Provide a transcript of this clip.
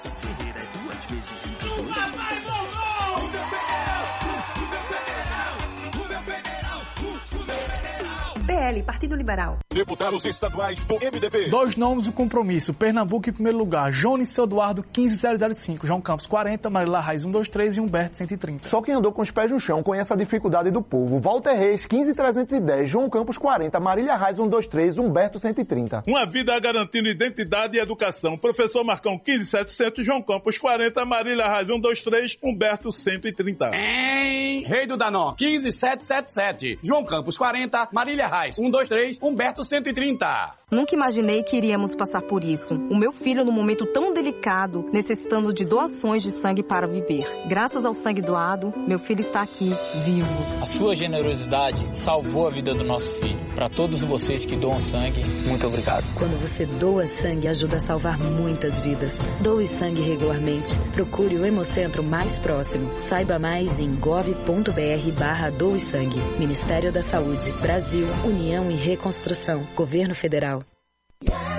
PL, Partido Liberal. Deputados estaduais do MDB. 2 nomes do compromisso. Pernambuco em primeiro lugar. Jones Eduardo, 15005. João Campos, 40. Marília Reis, 123 e Humberto, 130. Só quem andou com os pés no chão conhece a dificuldade do povo. Walter Reis, 15310. João Campos, 40. Marília Reis, 123. Humberto, 130. Uma vida garantindo identidade e educação. Professor Marcão, 15700. João Campos, 40. Marília Reis, 123. Humberto, 130. Rei do Danó, 15777. João Campos, 40. Marília Reis, 123. Humberto, 130. Nunca imaginei que iríamos passar por isso. O meu filho, num momento tão delicado, necessitando de doações de sangue para viver. Graças ao sangue doado, meu filho está aqui, vivo. A sua generosidade salvou a vida do nosso filho. Para todos vocês que doam sangue, muito obrigado. Quando você doa sangue, ajuda a salvar muitas vidas. Doe sangue regularmente. Procure o Hemocentro mais próximo. Saiba mais em gov.br/doe sangue. Ministério da Saúde, Brasil, União e Reconstrução, Governo Federal.